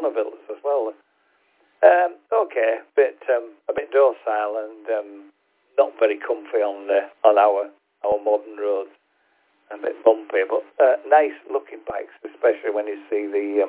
Bonnevilles as well. Okay, a bit docile and not very comfy on our modern roads. A bit bumpy, but nice looking bikes, especially when you see the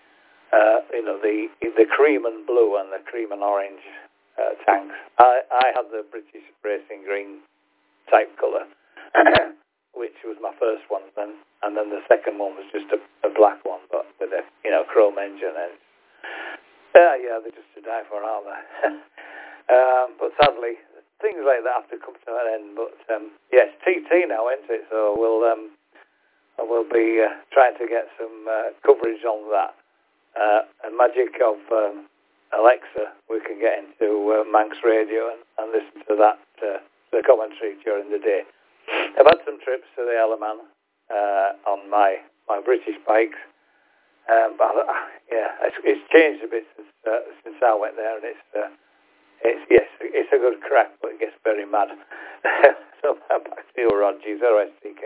cream and blue and the cream and orange tanks. I had the British Racing Green type colour, which was my first one then, and then the second one was just a black one, but with a chrome engine. And they're just to die for, aren't they? But sadly, things like that have to come to an end. But yes, TT now, isn't it? So we'll be trying to get some coverage on that. And magic of Alexa, we can get into Manx Radio and listen to that, the commentary during the day. I've had some trips to the Isle of Man on my British bikes, but it's changed a bit since I went there, and it's a good crack, but it gets very mad. So back to you, Rod, G0STK.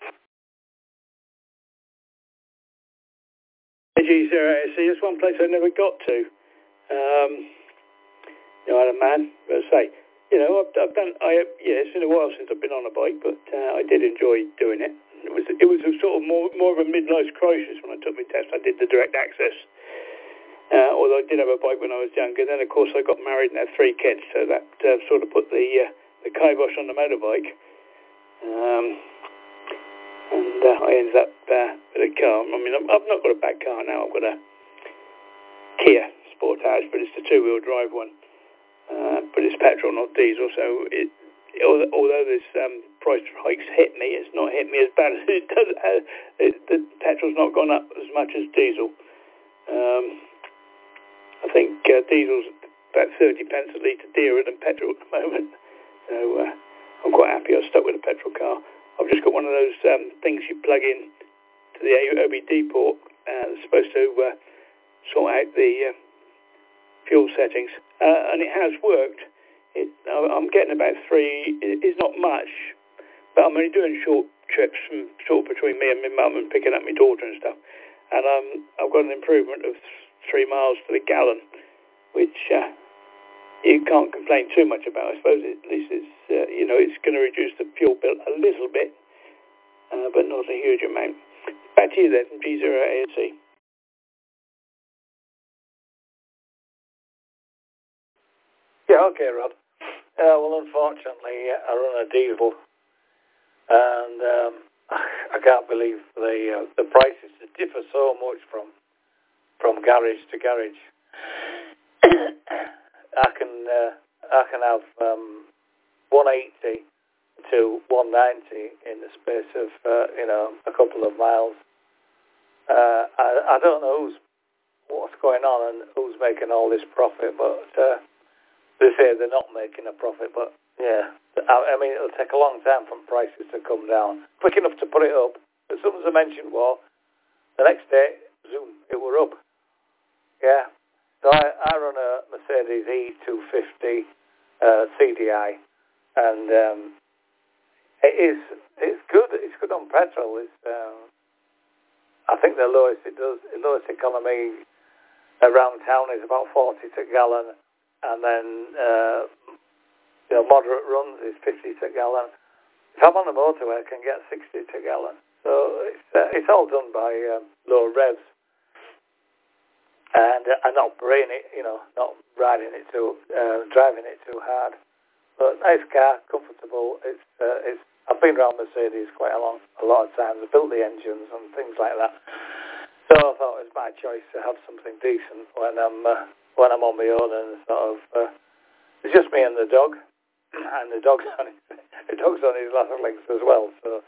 G0SC, it's one place I never got to. Isle of Man, but I say, I've done. It's been a while since I've been on a bike, but I did enjoy doing it. It was a sort of more of a midlife crisis when I took my test. I did the direct access, although I did have a bike when I was younger. Then, of course, I got married and had 3 kids, so that sort of put the kibosh on the motorbike. And I ended up with a car. I mean, I've not got a bad car now. I've got a Kia Sportage, but it's the 2-wheel drive one. But it's petrol, not diesel. So although this price hikes hit me, it's not hit me as bad as it does. The petrol's not gone up as much as diesel. I think diesel's about 30 pence a litre dearer than petrol at the moment. So I'm quite happy I stuck with a petrol car. I've just got one of those things you plug in to the OBD port. It's supposed to sort out the fuel settings, and it has worked. I'm getting about 3. It's not much, but I'm only doing short trips from sort of between me and my mum and picking up my daughter and stuff. And I've got an improvement of 3 miles to the gallon, which you can't complain too much about. I suppose at least it's it's going to reduce the fuel bill a little bit, but not a huge amount. Back to you then from G0ASC. Yeah, okay, Rod. Well, unfortunately, I run a diesel, and I can't believe the prices differ so much from garage to garage. I can have 180 to 190 in the space of a couple of miles. I don't know what's going on and who's making all this profit, but they say they're not making a profit. But yeah, I mean, it'll take a long time for prices to come down quick enough to put it up. As soon as I mentioned war, the next day, zoom, it were up. Yeah. So I run a Mercedes E250 CDI, and it's good. It's good on petrol. It's I think the lowest economy around town is about 40 to gallon, and then moderate runs is 50 to gallon. If I'm on the motorway, I can get 60 to gallon. So it's all done by low revs. And I'm not brain it, not riding it too, driving it too hard. But nice car, comfortable. It's I've been around Mercedes quite a lot of times. I built the engines and things like that. So I thought it was my choice to have something decent when I'm on my own, and sort of it's just me and the dog, and the dog's on his last legs as well. So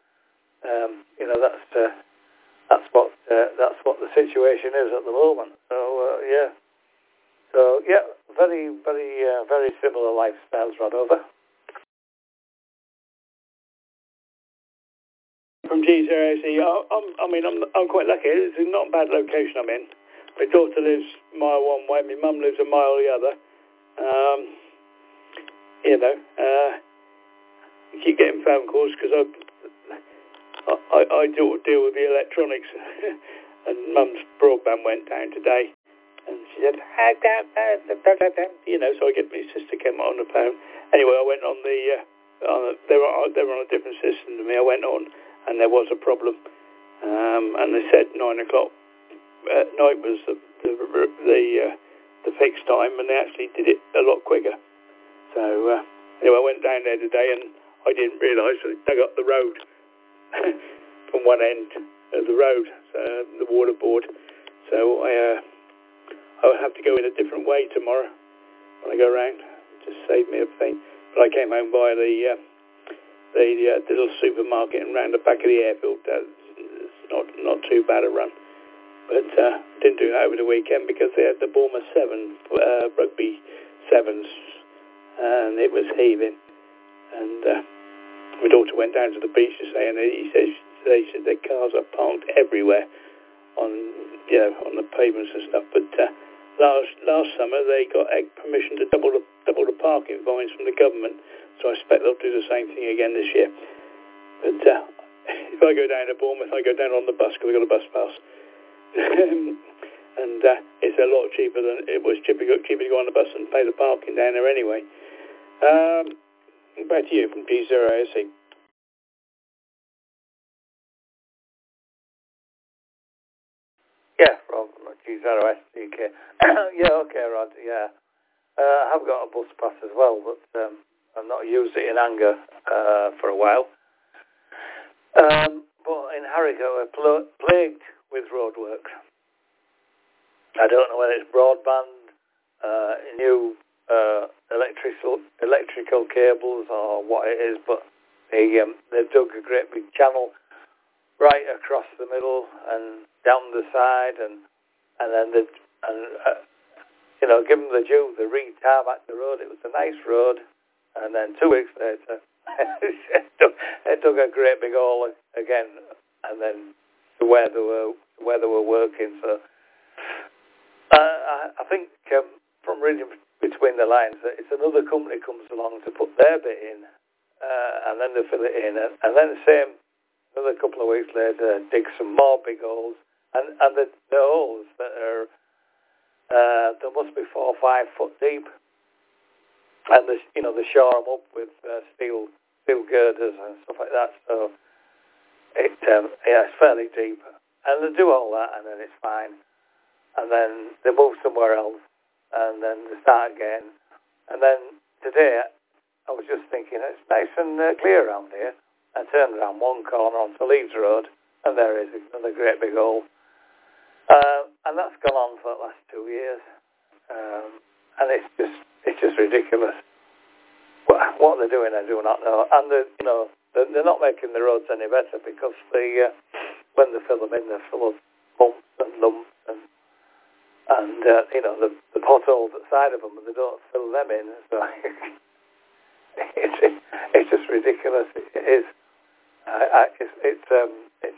that's what the situation is at the moment. So very very similar lifestyles, Rod. Over. From G0AC, I'm quite lucky. It's not a bad location I'm in. My daughter lives a mile one way. My mum lives a mile the other. You keep getting phone calls because I deal with the electronics, and Mum's broadband went down today, And she said, you know, so I get my sister came on the phone. Anyway, I went on they were on a different system to me. I went on, and there was a problem. And they said 9 o'clock at night was the fixed time, and they actually did it a lot quicker. So anyway, I went down there today, and I didn't realise that they dug up the road from one end of the road, the water board. So I'll have to go in a different way tomorrow when I go round. Just save me a thing. But I came home by the little supermarket and round the back of the airfield. It's not too bad a run. But didn't do that over the weekend because they had the Bournemouth 7 rugby sevens, and it was heaving. And my daughter went down to the beach today, and they said their cars are parked everywhere on the pavements and stuff. But last summer they got permission to double the parking fines from the government, so I expect they'll do the same thing again this year. But if I go down to Bournemouth, I go down on the bus because I got a bus pass. And it's a lot cheaper than it was cheaper to go on the bus and pay the parking down there anyway. Back to you from G0ASC. Yeah, from G0SC. Yeah, okay, Rod, yeah. I have got a bus pass as well, but I've not used it in anger for a while. But in Harrogate we're plagued with roadwork. I don't know whether it's broadband, new electrical cables or what it is, but they've dug a great big channel right across the middle and down the side, and then give them the due. They re-tarmac the road. It was a nice road, and then 2 weeks later, they dug a great big hole again, and then to where they were working. So I think from reading between the lines that it's another company comes along to put their bit in, and then they fill it in, and then the same another couple of weeks later dig some more big holes, and the holes that are there must be 4 or 5 foot deep, and they shore them up with steel girders and stuff like that. So it's fairly deep, and they do all that, and then it's fine. And then they move somewhere else, and then they start again. And then today, I was just thinking, it's nice and clear around here. I turned around one corner onto Leeds Road, and there is another great big hole. And that's gone on for the last 2 years. And it's just ridiculous. What they're doing, I do not know. And they're not making the roads any better because when they fill them in, they're full of bumps and lumps and the potholes at the side of them, and they don't fill them in. So it's just ridiculous. It is. It's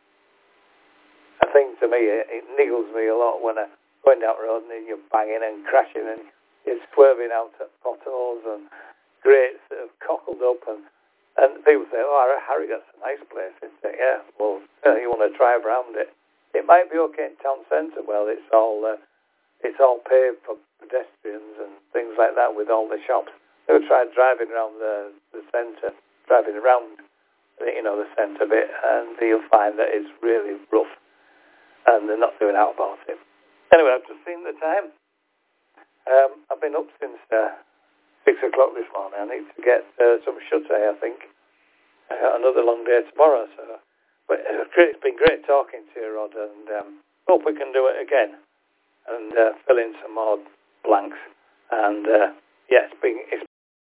a thing to me. It niggles me a lot when I'm going down the road and you're banging and crashing and you're swerving out at potholes and grates that have cockled up, and people say, "Oh, Harrogate's a nice place." Isn't it? Yeah. Well, you want to drive around it. It might be okay in town centre. Well, it's all paved for pedestrians and things like that with all the shops. Never tried driving around the centre, driving around the centre bit, and you'll find that it's really rough, and they're not doing out about it. Anyway, I've just seen the time. I've been up since 6 o'clock this morning. I need to get some shut-eye, I think. I got another long day tomorrow, so. But it's been great talking to you, Rod, and hope we can do it again and fill in some more blanks. And it's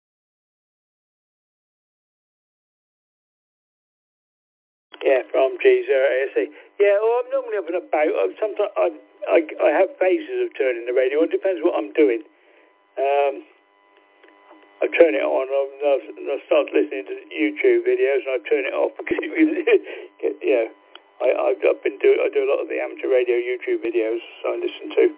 Yeah, from G0ASC. Yeah, well, I'm normally up and about. Sometimes I have phases of turning the radio. It depends what I'm doing. I turn it on and I start listening to YouTube videos, and I turn it off because I do a lot of the amateur radio YouTube videos I listen to,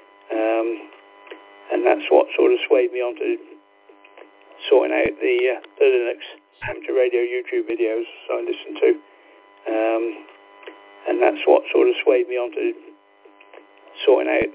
and that's what sort of swayed me onto sorting out the Linux amateur radio YouTube videos I listen to, and that's what sort of swayed me onto sorting out